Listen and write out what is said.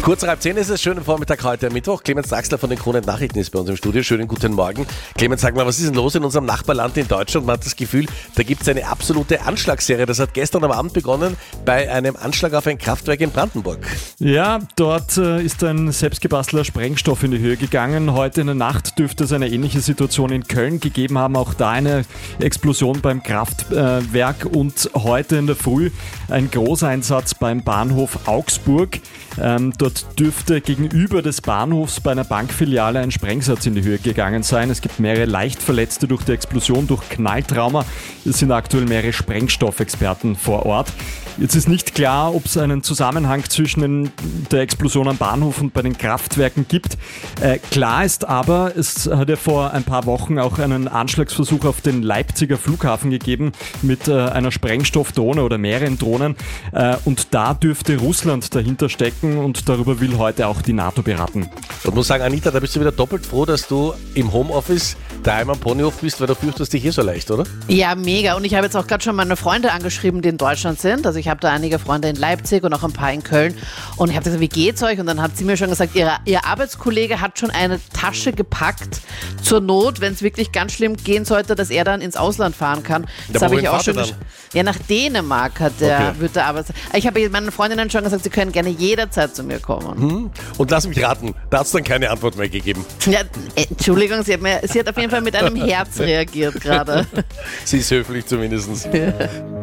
Kurz nach 10 ist es, schönen Vormittag heute Mittwoch. Clemens Draxler von den Krone-Nachrichten ist bei uns im Studio. Schönen guten Morgen. Clemens, sag mal, was ist denn los in unserem Nachbarland in Deutschland? Man hat das Gefühl, da gibt es eine absolute Anschlagsserie. Das hat gestern am Abend begonnen bei einem Anschlag auf ein Kraftwerk in Brandenburg. Ja, dort ist ein selbstgebastelter Sprengstoff in die Höhe gegangen. Heute in der Nacht dürfte es eine ähnliche Situation in Köln gegeben haben. Auch da eine Explosion beim Kraftwerk und heute in der Früh ein Großeinsatz beim Bahnhof Augsburg. Dort dürfte gegenüber des Bahnhofs bei einer Bankfiliale ein Sprengsatz in die Höhe gegangen sein. Es gibt mehrere Leichtverletzte durch die Explosion, durch Knalltrauma. Es sind aktuell mehrere Sprengstoffexperten vor Ort. Jetzt ist nicht klar, ob es einen Zusammenhang zwischen der Explosion am Bahnhof und bei den Kraftwerken gibt. Klar ist aber, es hat ja vor ein paar Wochen auch einen Anschlagsversuch auf den Leipziger Flughafen gegeben mit einer Sprengstoffdrohne oder mehreren Drohnen. Und da dürfte Russland dahinter stecken und darüber will heute auch die NATO beraten. Ich muss sagen, Anita, da bist du wieder doppelt froh, dass du im Homeoffice daheim am Ponyhof bist, weil du fürchtest dich hier so leicht, oder? Ja, mega. Und ich habe jetzt auch gerade schon meine Freunde angeschrieben, die in Deutschland sind. Also ich habe da einige Freunde in Leipzig und auch ein paar in Köln. Und ich habe gesagt, wie geht's euch? Und dann hat sie mir schon gesagt, ihr Arbeitskollege hat schon eine Tasche gepackt zur Not, wenn es wirklich ganz schlimm gehen sollte, dass er dann ins Ausland fahren kann. Das habe ich auch schon Ja, nach Dänemark wird der Arbeits. Ich habe meinen Freundinnen schon gesagt, sie können gerne jederzeit zu mir kommen. Und lass mich raten, da hat es dann keine Antwort mehr gegeben. Ja, Entschuldigung, sie hat auf jeden Fall mit einem Herz reagiert gerade. Sie ist höflich zumindest. Ja.